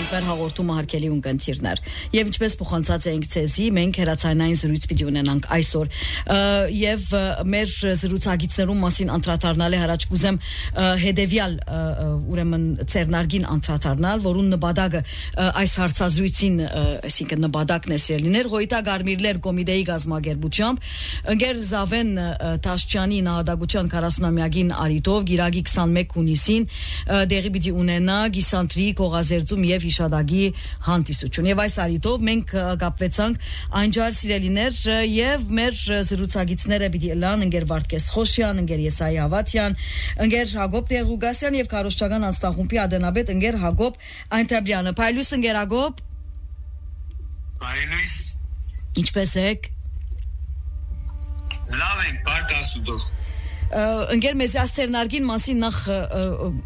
ենք մեր հաղորդումը հարգելի ունկնդիրներ եւ ինչպես փոխանցած էինք ցեզի մենք հերացանային զրույց պիտի ունենանք այսօր եւ մեր զրուցակիցներում մասին անդրադառնալի առաջ կուզեմ հետեւյալ ուրեմն ցերնարգին անդրադառնալ որուն նպատակը այս հարցազրույցին այսինքն նպատակն է սիրելիներ Ղոյտա Գարմիրներ կոմիտեի գազագերբությամբ ընկեր Զավեն Տաշչյանի նահատակության 40-ամյակին արիտով գիրագի 21 հունիսին դեղի պիտի ունենա գիսանտրի կողազերծում եւ հիշադակի հանդիսություն եւ այս արիտով մենք կապվեցանք անջար սիրելիներ եւ մեր զրուցակիցները պիտի լան ընկեր Վարդգես Խոշյան, ընկեր Եսայի Հավատյան, ընկեր Հակոբ Տեր-Ղուգասյան եւ Քարոշչական անստախումբի ադենաբեդ ընկեր Հակոբ Անտաբյանը։ Փայլուս ընկեր Հակոբ։ Փայլուս։ Ինչպես եք։ Լավ ենք, բարդ աստուծո։ Ընկեր մեզ ասերնարգին մասին նախ